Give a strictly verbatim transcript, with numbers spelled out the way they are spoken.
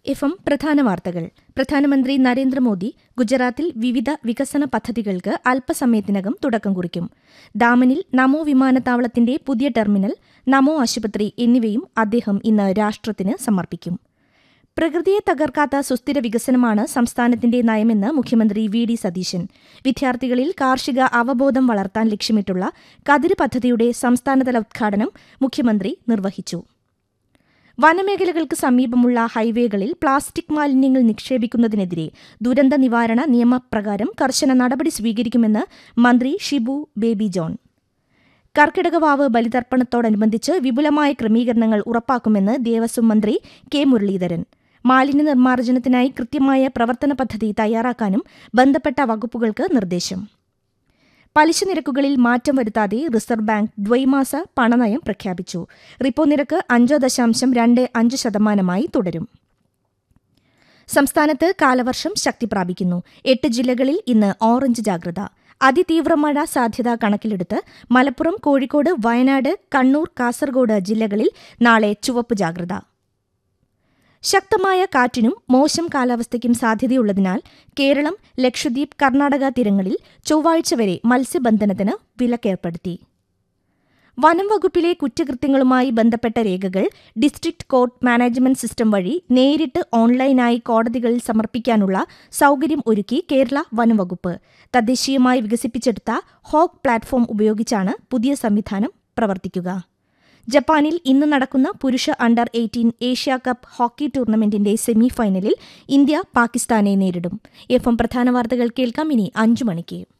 F M പ്രധാന വാർത്തകൾ. പ്രധാനമന്ത്രി നരേന്ദ്രമോദി ഗുജറാത്തിൽ വിവിധ വികസന പദ്ധതികൾക്ക് അല്പസമയത്തിനകം തുടക്കം കുറിക്കും. ദാമനിൽ നമോ വിമാനത്താവളത്തിന്റെ പുതിയ ടെർമിനൽ, നമോ ആശുപത്രി എന്നിവയും അദ്ദേഹം ഇന്ന് രാഷ്ട്രത്തിന് സമർപ്പിക്കും. പ്രകൃതിയെ തകർക്കാത്ത സുസ്ഥിര വികസനമാണ് സംസ്ഥാനത്തിന്റെ നയമെന്ന് മുഖ്യമന്ത്രി വി ഡി സതീശൻ. വിദ്യാർത്ഥികളിൽ കാർഷിക അവബോധം വളർത്താൻ ലക്ഷ്യമിട്ടുള്ള കതിര് പദ്ധതിയുടെ സംസ്ഥാനതല ഉദ്ഘാടനം മുഖ്യമന്ത്രി നിർവഹിച്ചു. വനമേഖലകൾക്ക് സമീപമുള്ള ഹൈവേകളിൽ പ്ലാസ്റ്റിക് മാലിന്യങ്ങൾ നിക്ഷേപിക്കുന്നതിനെതിരെ ദുരന്ത നിവാരണ നിയമപ്രകാരം കർശന നടപടി സ്വീകരിക്കുമെന്ന് മന്ത്രി ഷിബു ബേബി ജോൺ. കർക്കിടകവാവ് ബലിതർപ്പണത്തോടനുബന്ധിച്ച് വിപുലമായ ക്രമീകരണങ്ങൾ ഉറപ്പാക്കുമെന്ന് ദേവസ്വം മന്ത്രി കെ മുരളീധരൻ. മാലിന്യ നിർമ്മാർജ്ജനത്തിനായി കൃത്യമായ പ്രവർത്തന പദ്ധതി തയ്യാറാക്കാനും ബന്ധപ്പെട്ട വകുപ്പുകൾക്ക് നിർദ്ദേശം. പലിശ നിരക്കുകളിൽ മാറ്റം വരുത്താതെ റിസർവ് ബാങ്ക് ദ്വൈമാസ പണനയം പ്രഖ്യാപിച്ചു. റിപ്പോ നിരക്ക് അഞ്ച് ദശാംശം രണ്ട് അഞ്ച് ശതമാനമായി തുടരും. സംസ്ഥാനത്ത് കാലവർഷം ശക്തി പ്രാപിക്കുന്നു. എട്ട് ജില്ലകളിൽ ഇന്ന് ഓറഞ്ച് ജാഗ്രത. അതിതീവ്ര മഴ സാധ്യത കണക്കിലെടുത്ത് മലപ്പുറം, കോഴിക്കോട്, വയനാട്, കണ്ണൂർ, കാസർഗോഡ് ജില്ലകളിൽ നാളെ ചുവപ്പ് ജാഗ്രത. ശക്തമായ കാറ്റിനും മോശം കാലാവസ്ഥയ്ക്കും സാധ്യതയുള്ളതിനാൽ കേരളം, ലക്ഷദ്വീപ്, കർണാടക തീരങ്ങളിൽ ചൊവ്വാഴ്ച വരെ മത്സ്യബന്ധനത്തിന് വിലക്കേർപ്പെടുത്തി. വനം വകുപ്പിലെ കുറ്റകൃത്യങ്ങളുമായി ബന്ധപ്പെട്ട രേഖകൾ ഡിസ്ട്രിക്ട് കോർട്ട് മാനേജ്മെന്റ് സിസ്റ്റം വഴി നേരിട്ട് ഓൺലൈനായി കോടതികളിൽ സമർപ്പിക്കാനുള്ള സൌകര്യം ഒരുക്കി കേരള വനം വകുപ്പ്. തദ്ദേശീയമായി വികസിപ്പിച്ചെടുത്ത ഹോക്ക് പ്ലാറ്റ്ഫോം ഉപയോഗിച്ചാണ് പുതിയ സംവിധാനം പ്രവർത്തിക്കുക. ജപ്പാനിൽ ഇന്ന് നടക്കുന്ന പുരുഷ under eighteen Asia cup hockey ടൂർണമെന്റിന്റെ semi ഫൈനലിൽ ഇന്ത്യ പാകിസ്ഥാനെ നേരിടും. എഫ് എം പ്രധാന വാർത്തകൾ കേൾക്കാം ഇനി അഞ്ചു മണിക്ക്.